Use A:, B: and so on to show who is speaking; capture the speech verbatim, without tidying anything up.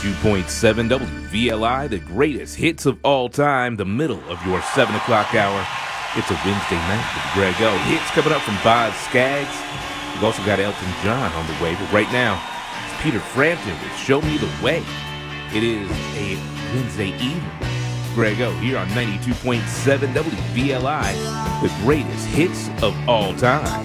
A: ninety-two point seven W V L I, the greatest hits of all time, the middle of your seven o'clock hour. It's a Wednesday night with Greg O. Hits coming up from Boz Scaggs. We've also got Elton John on the way, but right now, it's Peter Frampton with Show Me the Way. It is a Wednesday evening. Greg O here on ninety-two point seven W V L I, the greatest hits of all time.